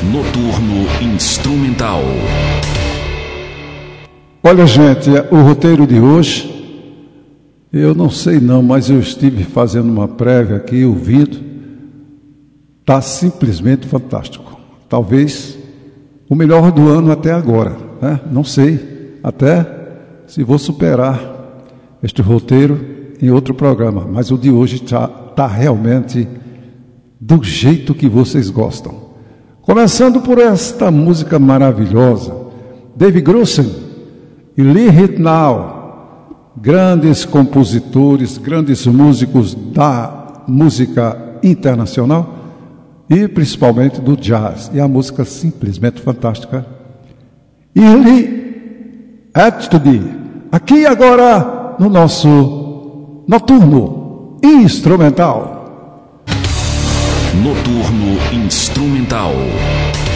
Noturno Instrumental. Olha, gente, o roteiro de hoje, eu não sei não, mas eu estive fazendo uma prévia aqui, ouvindo, está simplesmente fantástico. Talvez o melhor do ano até agora, né? Não sei, até se vou superar este roteiro em outro programa, mas o de hoje está realmente do jeito que vocês gostam. Começando por esta música maravilhosa, Dave Grusin e Lee Ritenour, grandes compositores, grandes músicos da música internacional e principalmente do jazz. E a música simplesmente fantástica. E Lee Atwood, aqui agora no nosso Noturno Instrumental. Noturno Instrumental.